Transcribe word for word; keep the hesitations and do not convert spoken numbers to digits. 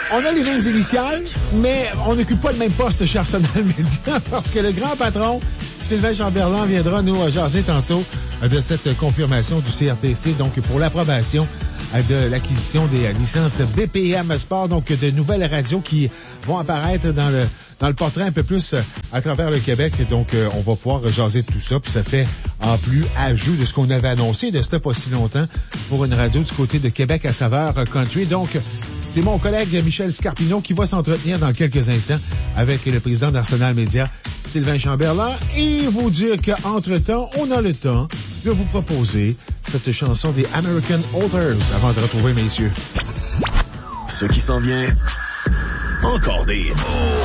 On a les mêmes initiales, mais on n'occupe pas le même poste chez Arsenal Media parce que le grand patron, Sylvain Chamberlain, viendra nous jaser tantôt de cette confirmation du C R T C, donc pour l'approbation de l'acquisition des licences B P M Sport, donc de nouvelles radios qui vont apparaître dans le dans le portrait un peu plus à travers le Québec. Donc, euh, on va pouvoir jaser de tout ça, puis ça fait en plus ajout de ce qu'on avait annoncé de ce pas si longtemps pour une radio du côté de Québec à saveur country. Donc, c'est mon collègue Michel Scarpino qui va s'entretenir dans quelques instants avec le président d'Arsenal Media, Sylvain Chamberlain, et vous dire qu'entre-temps, on a le temps de vous proposer cette chanson des American Authors avant de retrouver messieurs. Ce qui s'en vient, encore des hits.